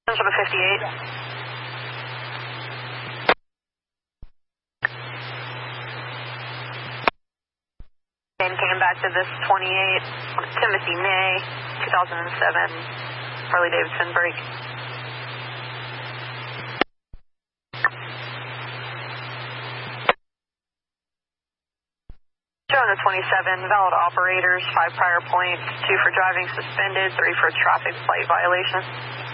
For the 58. And came back to this 28, Timothy May, 2007, Harley Davidson break. Showing the 27, valid operators, 5 prior points, 2 for driving suspended, 3 for traffic flight violation.